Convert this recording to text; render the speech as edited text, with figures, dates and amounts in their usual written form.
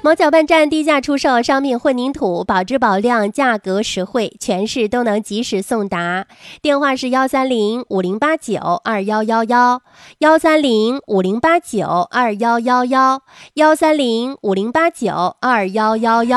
毛搅拌站低价出售商品混凝土，保质保量，价格实惠，全市都能及时送达。电话是13050892111，13050892111，13050892111。